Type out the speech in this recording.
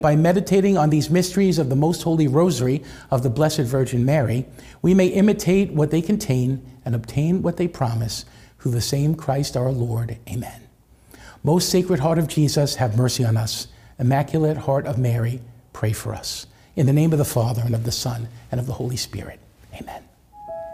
By meditating on these mysteries of the Most Holy Rosary of the Blessed Virgin Mary, we may imitate what they contain and obtain what they promise, through the same Christ our Lord. Amen. Most Sacred Heart of Jesus, have mercy on us. Immaculate Heart of Mary, pray for us. In the name of the Father, and of the Son, and of the Holy Spirit. Amen.